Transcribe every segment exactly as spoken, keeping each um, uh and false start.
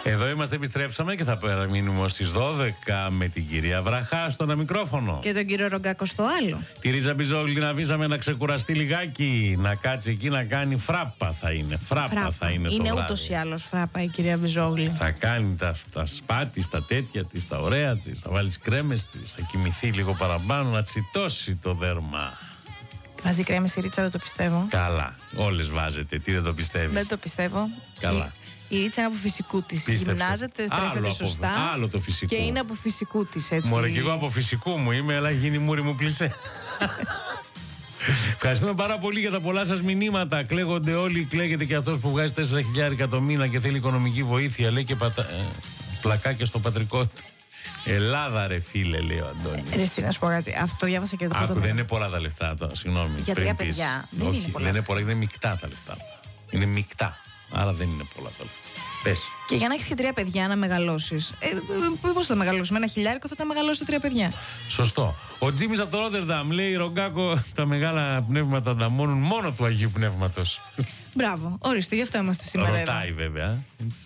Εδώ είμαστε, επιστρέψαμε και θα παραμείνουμε στις δώδεκα με την κυρία Βραχά στο ένα μικρόφωνο. Και τον κύριο Ρογκάκο στο άλλο. Τη Ρίζα Μπιζόγλη την αφήσαμε να ξεκουραστεί λιγάκι, να κάτσει εκεί να κάνει φράπα θα είναι. Φράπα, φράπα. θα είναι, είναι το βράδυ. Ούτως ή άλλως φράπα η κυρία Μπιζόγλη. Θα κάνει τα, τα σπάτη, τα τέτοια της, τα ωραία της, θα βάλει κρέμες της, θα κοιμηθεί λίγο παραπάνω, να τσιτώσει το δέρμα. Βάζει κρέμες η Ρίτσα, δεν το πιστεύω. Καλά, όλες βάζετε, τι δεν το πιστεύεις? Δεν το πιστεύω. Καλά. Η, η Ρίτσα είναι από φυσικού της. Γυμνάζεται, τρέφεται σωστά. Από, άλλο το φυσικό. Και είναι από φυσικού της, έτσι. Μωρέ, και εγώ από φυσικού μου είμαι, αλλά γίνει η μούρη μου πλησέ. Ευχαριστούμε πάρα πολύ για τα πολλά σας μηνύματα. Κλαίγονται όλοι, κλαίγεται και αυτός που βγάζει τέσσερα χιλιάρικα το μήνα και θέλει οικονομική βοήθεια. Λέει και πατα... ε, πλακάκια στο πατρικό του. Ελλάδα, ρε φίλε, λέει ο Αντώνης. Ρε, εσύ να σου πω κάτι. Αυτό διάβασα και το πρώτο. Άκου, δεν είναι πολλά τα λεφτά. Το, συγγνώμη. Για τρία παιδιά. Δεν όχι, είναι πολλά. Δεν είναι πολλά, είναι μεικτά τα λεφτά. Είναι μεικτά. Άρα δεν είναι πολλά τα λεφτά. Πες. Και για να έχεις και τρία παιδιά να μεγαλώσεις. Ε, πώς θα μεγαλώσεις? Με ένα χιλιάρικο θα τα μεγαλώσεις τα τρία παιδιά. Σωστό. Ο Τζίμις από το Ρότερνταμ λέει: Ρογκάκο, τα μεγάλα πνεύματα ανταμώνουν μόνο του Αγίου Πνεύματος. Μπράβο, ορίστε, γι' αυτό είμαστε σήμερα. Ρωτάει εδώ. βέβαια.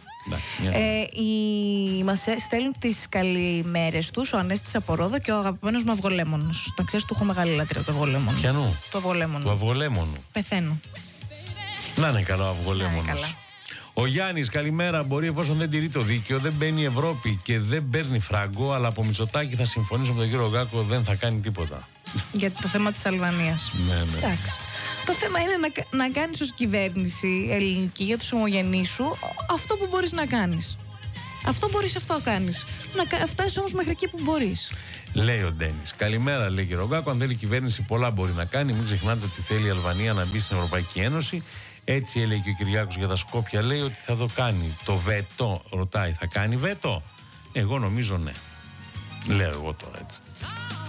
Ε, οι... Μας στέλνουν τις καλημέρες τους ο Ανέστης από Ρόδο και ο αγαπημένος μου Αυγολέμονος. Να ξέρεις, του έχω μεγάλη λατρεία το Αυγολέμονο. Ποιανού? Το Αυγολέμονο. Του Αυγολέμονου. Πεθαίνω. Να είναι καλό ο Αυγολέμονος. Να είναι καλά. Ο Γιάννης, καλημέρα. Μπορεί, εφόσον δεν τηρεί το δίκαιο, δεν μπαίνει η Ευρώπη και δεν παίρνει φράγκο, αλλά από Μητσοτάκη θα συμφωνήσω με τον κύριο Ρογκάκο, δεν θα κάνει τίποτα. Γιατί το θέμα της Αλβανίας. Ναι, ναι. Εντάξει. Το θέμα είναι να, να κάνεις ως κυβέρνηση ελληνική για τους ομογενείς σου αυτό που μπορείς να κάνεις. Αυτό μπορείς, αυτό κάνεις. Να φτάσεις όμως μέχρι εκεί που μπορείς. Λέει ο Ντένις. Καλημέρα, λέει και Ρογκάκο. Αν θέλει η κυβέρνηση, πολλά μπορεί να κάνει. Μην ξεχνάτε ότι θέλει η Αλβανία να μπει στην Ευρωπαϊκή Ένωση. Έτσι έλεγε και ο Κυριάκος για τα Σκόπια. Λέει ότι θα το κάνει. Το βέτο, ρωτάει, θα κάνει βέτο? Εγώ νομίζω ναι. Λέω εγώ τώρα έτσι.